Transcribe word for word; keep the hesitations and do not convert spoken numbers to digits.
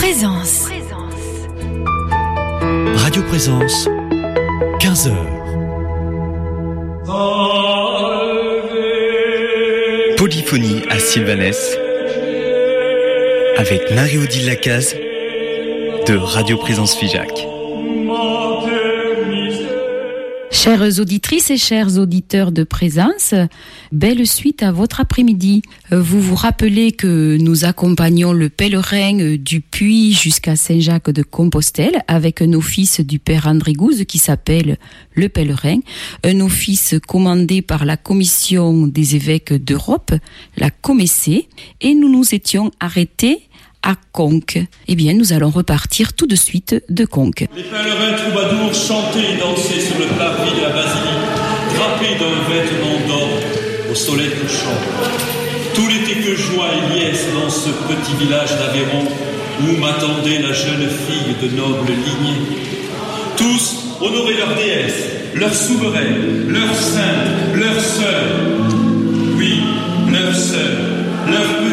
Présence. Radio Présence, quinze heures. Polyphonie à Sylvanès avec Marie-Odile Lacaze de Radio Présence Figeac. Chères auditrices et chers auditeurs de Présence, belle suite à votre après-midi. Vous vous rappelez que nous accompagnons le pèlerin du Puy jusqu'à Saint-Jacques-de-Compostelle avec un office du Père André Gouze qui s'appelle le pèlerin, un office commandé par la Commission des évêques d'Europe, la Comessé, et nous nous étions arrêtés à Conques. Eh bien, nous allons repartir tout de suite de Conques. Les pèlerins troubadours chantaient et dansaient sur le parvis de la basilique, drapés d'un vêtement d'or au soleil couchant. Tout n'était que joie et liesse dans ce petit village d'Aveyron où m'attendait la jeune fille de noble lignée. Tous honoraient leur déesse, leur souveraine, leur sainte, leur sœur,